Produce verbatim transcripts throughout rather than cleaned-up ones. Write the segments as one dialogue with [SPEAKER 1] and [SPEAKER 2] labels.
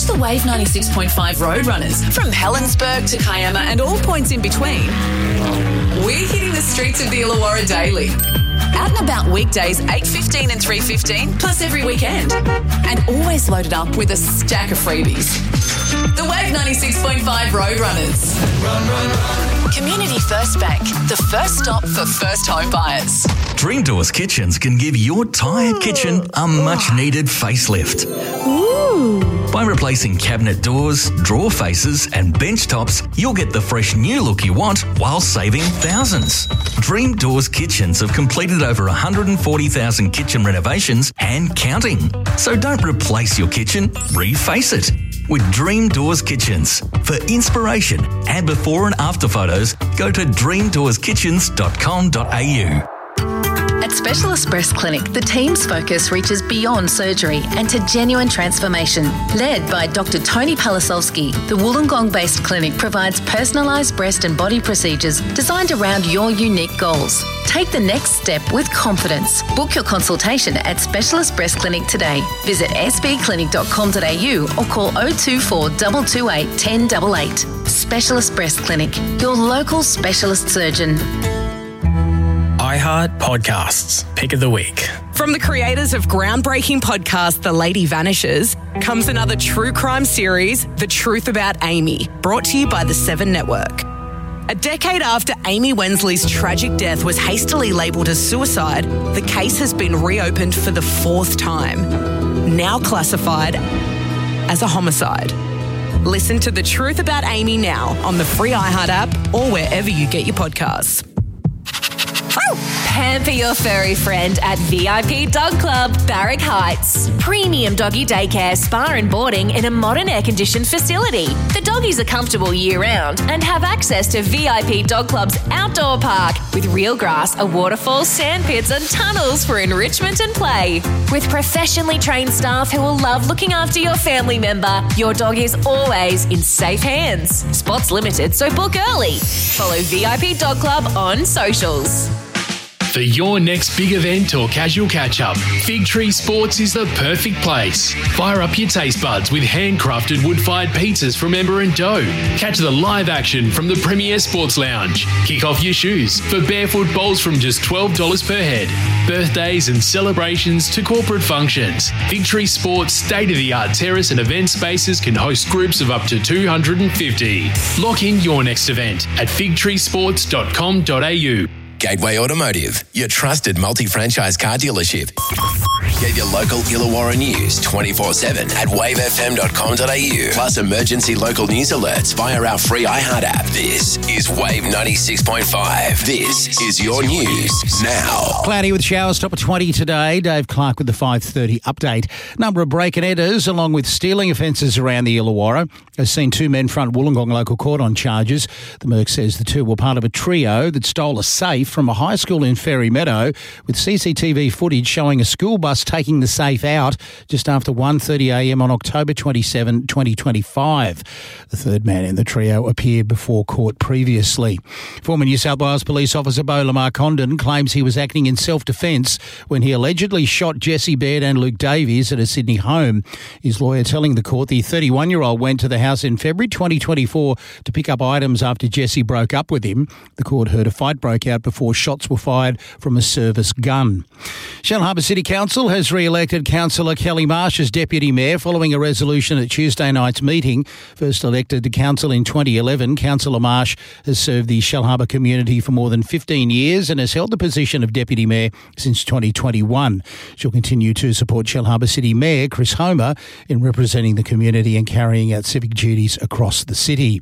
[SPEAKER 1] the Wave ninety-six point five Roadrunners from Helensburgh to Kiama and all points in between. We're hitting the streets of the Illawarra daily. Out and about weekdays, eight fifteen and three fifteen, plus every weekend. And always loaded up with a stack of freebies. The Wave ninety-six point five Roadrunners. Run, run, run. Community First Bank, the first stop for first home buyers.
[SPEAKER 2] Dream Doors Kitchens can give your tired kitchen a much-needed facelift.
[SPEAKER 3] Ooh.
[SPEAKER 2] By replacing cabinet doors, drawer faces and bench tops, you'll get the fresh new look you want while saving thousands. Dream Doors Kitchens have completed over one hundred forty thousand kitchen renovations and counting. So don't replace your kitchen, reface it with Dream Doors Kitchens. For inspiration and before and after photos, go to dream doors kitchens dot com dot a u.
[SPEAKER 4] At Specialist Breast Clinic, the team's focus reaches beyond surgery and to genuine transformation. Led by Doctor Tony Palisowski, the Wollongong-based clinic provides personalised breast and body procedures designed around your unique goals. Take the next step with confidence. Book your consultation at Specialist Breast Clinic today. Visit s b clinic dot com dot a u or call oh two four, two two eight, one oh eight eight. Specialist Breast Clinic, your local specialist surgeon.
[SPEAKER 5] iHeart Podcasts, Pick of the Week.
[SPEAKER 6] From the creators of groundbreaking podcast The Lady Vanishes comes another true crime series, The Truth About Amy, brought to you by the Seven Network. A decade after Amy Wensley's tragic death was hastily labelled as suicide, the case has been reopened for the fourth time, now classified as a homicide. Listen to The Truth About Amy now on the free iHeart app or wherever you get your podcasts.
[SPEAKER 7] Pamper your furry friend at V I P Dog Club, Barrack Heights. Premium doggy daycare, spa and boarding in a modern air-conditioned facility. The doggies are comfortable year-round and have access to V I P Dog Club's outdoor park with real grass, a waterfall, sand pits and tunnels for enrichment and play. With professionally trained staff who will love looking after your family member, your dog is always in safe hands. Spots limited, so book early. Follow V I P Dog Club on socials.
[SPEAKER 8] For your next big event or casual catch-up, Fig Tree Sports is the perfect place. Fire up your taste buds with handcrafted wood-fired pizzas from Ember and Dough. Catch the live action from the Premier Sports Lounge. Kick off your shoes for barefoot bowls from just twelve dollars per head. Birthdays and celebrations to corporate functions. Fig Tree Sports' state-of-the-art terrace and event spaces can host groups of up to two hundred fifty. Lock in your next event at fig tree sports dot com dot a u.
[SPEAKER 9] Gateway Automotive, your trusted multi-franchise car dealership. Get your local Illawarra news twenty-four seven at wave f m dot com dot a u. Plus emergency local news alerts via our free iHeart app. This is Wave ninety-six point five. This is your news now.
[SPEAKER 10] Cloudy with showers, top of twenty today. Dave Clark with the five thirty update. Number of break and enters along with stealing offences around the Illawarra has seen two men front Wollongong Local Court on charges. The Merc says the two were part of a trio that stole a safe from a high school in Ferry Meadow, with C C T V footage showing a school bus taking the safe out just after one thirty a m on October twenty-seventh, twenty twenty-five. The third man in the trio appeared before court previously. Former New South Wales Police Officer Beau Lamar Condon claims he was acting in self-defence when he allegedly shot Jesse Baird and Luke Davies at a Sydney home. His lawyer telling the court the thirty-one-year-old went to the house in February twenty twenty-four to pick up items after Jesse broke up with him. The court heard a fight broke out before shots were fired from a service gun. Shellharbour City Council has re-elected Councillor Kelly Marsh as Deputy Mayor following a resolution at Tuesday night's meeting. First elected to council in twenty eleven, Councillor Marsh has served the Shellharbour community for more than fifteen years and has held the position of Deputy Mayor since twenty twenty-one. She'll continue to support Shellharbour City Mayor Chris Homer in representing the community and carrying out civic duties across the city.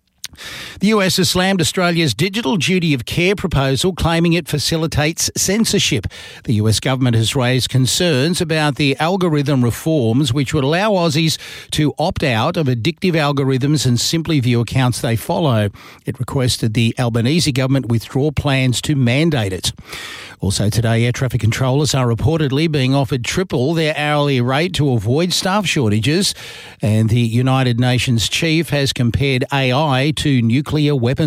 [SPEAKER 10] The U S has slammed Australia's digital duty of care proposal, claiming it facilitates censorship. The U S government has raised concerns about the algorithm reforms which would allow Aussies to opt out of addictive algorithms and simply view accounts they follow. It requested the Albanese government withdraw plans to mandate it. Also today, air traffic controllers are reportedly being offered triple their hourly rate to avoid staff shortages, and the United Nations chief has compared A I to nuclear weapons.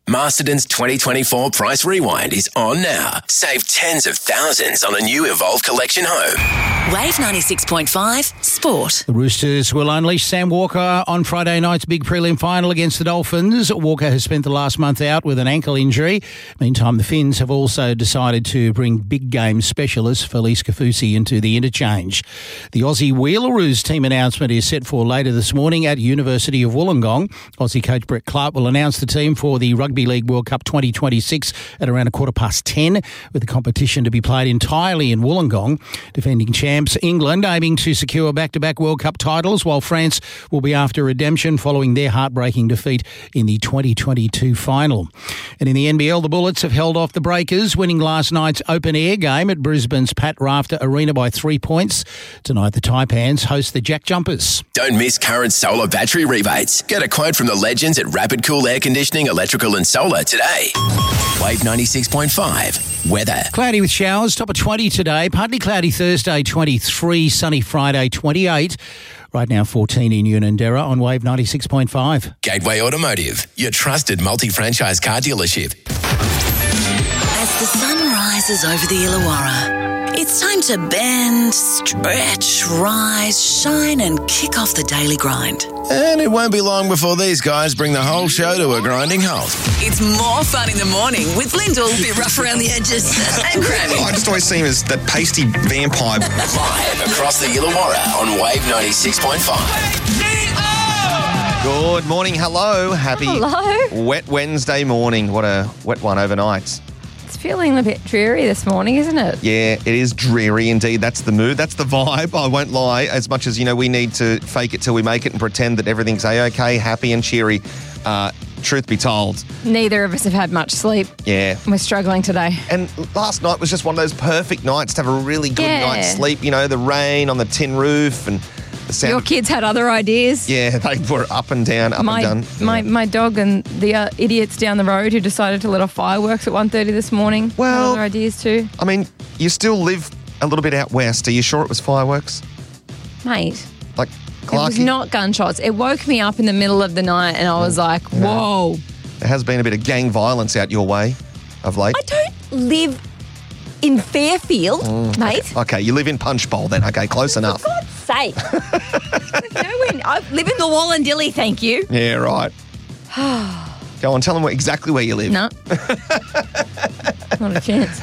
[SPEAKER 9] Masterton's twenty twenty-four Price Rewind is on now. Save tens of thousands on a new Evolve Collection home.
[SPEAKER 1] Wave ninety-six point five Sport.
[SPEAKER 10] The Roosters will unleash Sam Walker on Friday night's big prelim final against the Dolphins. Walker has spent the last month out with an ankle injury. Meantime, the Finns have also decided to bring big game specialist Felice Kafusi into the interchange. The Aussie Wheelaroos team announcement is set for later this morning at University of Wollongong. Aussie coach Brett Clark will announce the team for the Rugby League World Cup twenty twenty-six at around a quarter past ten, with the competition to be played entirely in Wollongong. Defending champs England aiming to secure back-to-back World Cup titles, while France will be after redemption following their heartbreaking defeat in the twenty twenty-two final. And in the N B L, the Bullets have held off the Breakers, winning last night's open-air game at Brisbane's Pat Rafter Arena by three points. Tonight, the Taipans host the Jack Jumpers.
[SPEAKER 9] Don't miss current solar battery rebates. Get a quote from the legends at Rapid Cool Air Conditioning, Electrical and Solar today. Wave ninety-six point five. Weather.
[SPEAKER 10] Cloudy with showers, top of twenty today. Partly cloudy Thursday, twenty-three. Sunny Friday, twenty-eight. Right now, fourteen in Unanderra on Wave ninety-six point five.
[SPEAKER 9] Gateway Automotive, your trusted multi-franchise car dealership.
[SPEAKER 1] As the sun rises over the Illawarra, it's time to bend, stretch, rise, shine and kick off the daily grind.
[SPEAKER 9] And it won't be long before these guys bring the whole show to a grinding halt.
[SPEAKER 1] It's more fun in the morning with Lyndall, a bit rough around the edges, and Grammy.
[SPEAKER 3] I just always see him as that pasty vampire.
[SPEAKER 9] Live across the Illawarra on Wave ninety-six point five.
[SPEAKER 3] Good morning, hello. Happy
[SPEAKER 11] Hello.
[SPEAKER 3] wet Wednesday morning. What a wet one overnight.
[SPEAKER 11] It's feeling a bit dreary this morning, isn't it?
[SPEAKER 3] Yeah, it is dreary indeed. That's the mood. That's the vibe. I won't lie. As much as, you know, we need to fake it till we make it and pretend that everything's A-OK, happy and cheery. Uh, truth be told.
[SPEAKER 11] Neither of us have had much sleep.
[SPEAKER 3] Yeah.
[SPEAKER 11] We're struggling today.
[SPEAKER 3] And last night was just one of those perfect nights to have a really good
[SPEAKER 11] Yeah.
[SPEAKER 3] night's sleep. You know, the rain on the tin roof and the sound.
[SPEAKER 11] Your kids had other ideas.
[SPEAKER 3] Yeah, they were up and down, up
[SPEAKER 11] my,
[SPEAKER 3] and down.
[SPEAKER 11] My, my dog and the uh, idiots down the road who decided to let off fireworks at one thirty this morning.
[SPEAKER 3] Well,
[SPEAKER 11] had other ideas too.
[SPEAKER 3] I mean, you still live a little bit out west. Are you sure it was fireworks?
[SPEAKER 11] Mate,
[SPEAKER 3] Like,
[SPEAKER 11] it was
[SPEAKER 3] Clarkie?
[SPEAKER 11] not gunshots. It woke me up in the middle of the night and I was like, whoa.
[SPEAKER 3] There has been a bit of gang violence out your way of late.
[SPEAKER 11] I don't live in Fairfield,
[SPEAKER 3] Mm,
[SPEAKER 11] mate.
[SPEAKER 3] Okay. okay, you live in Punchbowl then. Okay, close enough.
[SPEAKER 11] For God's sake. Nowhere- I live in the Wallandilly, thank you.
[SPEAKER 3] Yeah, right. Go on, tell them where, exactly where you live.
[SPEAKER 11] No. Not a chance.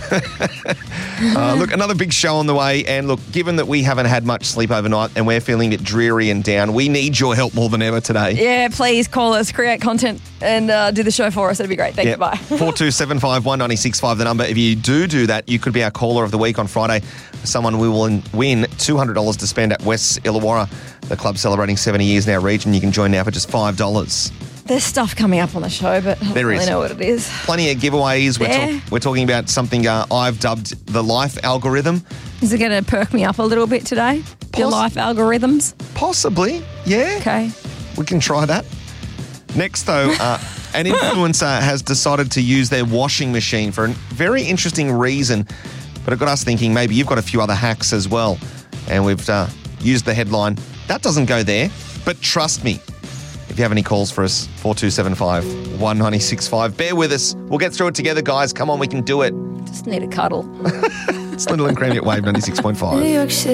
[SPEAKER 3] Uh, look, another big show on the way. And look, given that we haven't had much sleep overnight and we're feeling a bit dreary and down, we need your help more than ever today.
[SPEAKER 11] Yeah, please call us, create content and uh, do the show for us. That'd be great. Thank you. Bye.
[SPEAKER 3] four two seven five, one nine six five, the number. If you do do that, you could be our caller of the week on Friday. Someone we will win two hundred dollars to spend at West Illawarra. The club celebrating seventy years in our region. You can join now for just five dollars.
[SPEAKER 11] There's stuff coming up on the show, but I don't
[SPEAKER 3] There
[SPEAKER 11] really
[SPEAKER 3] is.
[SPEAKER 11] know what it is.
[SPEAKER 3] Plenty of giveaways. We're,
[SPEAKER 11] Yeah.
[SPEAKER 3] talk- we're talking about something uh, I've dubbed the life algorithm.
[SPEAKER 11] Is it going to perk me up a little bit today? Your
[SPEAKER 3] Poss-
[SPEAKER 11] life algorithms?
[SPEAKER 3] Possibly, yeah.
[SPEAKER 11] Okay.
[SPEAKER 3] We can try that. Next, though, uh, an influencer has decided to use their washing machine for a very interesting reason. But it got us thinking maybe you've got a few other hacks as well. And we've uh, used the headline, that doesn't go there, but trust me. If you have any calls for us, four two seven five, one nine six five. Bear with us. We'll get through it together, guys. Come on, we can do it.
[SPEAKER 11] Just need a cuddle.
[SPEAKER 3] It's Lyndall and Creamy at Wave ninety-six point five.